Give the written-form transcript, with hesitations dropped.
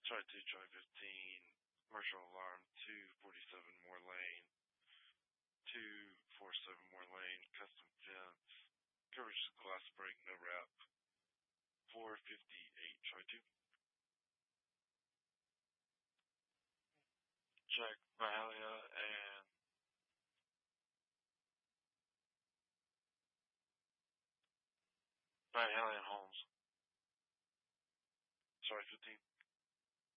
Try 2, try 15, commercial alarm, 247 more lane, 247 more lane, custom fence, coverage glass break, no wrap, 458, try 2. Check Mahalia and Mahalia and Holmes. Sorry, 15.